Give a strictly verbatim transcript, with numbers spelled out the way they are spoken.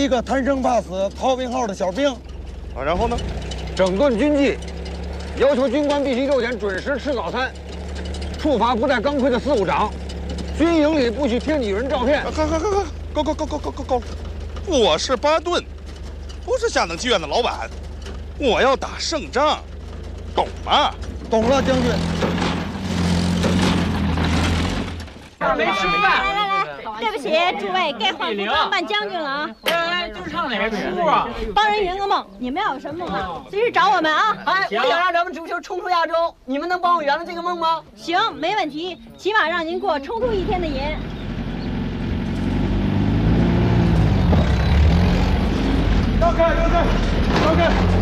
一个贪生怕死、逃兵号的小兵。 啊，然后呢？ 整顿军纪，要求军官必须六点准时吃早餐，处罚不戴钢盔的司务长，军营里不许贴女人照片。 啊，快快快快，够够够够够够够！我是巴顿，不是下等妓院的老板，我要打胜仗，懂吗？ 懂了，将军。 没吃饭。 来来来，对不起，诸位，该换服装扮将军了啊！ 哎，就是唱哪个书啊？ 帮人圆个梦，你们要有什么梦啊，随时找我们啊！ 哎，我想让咱们足球冲出亚洲，你们能帮我圆了这个梦吗？ 行，没问题，起码让您过冲突一天的瘾。 让开，让开，让开！